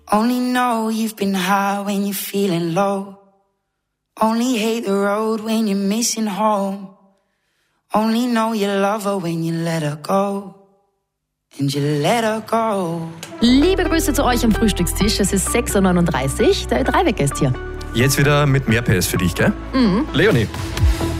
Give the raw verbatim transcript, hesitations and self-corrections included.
Only know you've been high when you're feeling low. Only hate the road when you're missing home. Only know you love her when you let her go. And you let her go. Liebe Grüße zu euch am Frühstückstisch. Es ist sechs Uhr neununddreißig. Der Ö drei Wecker ist hier. Jetzt wieder mit mehr P S für dich, gell? Mhm. Leonie.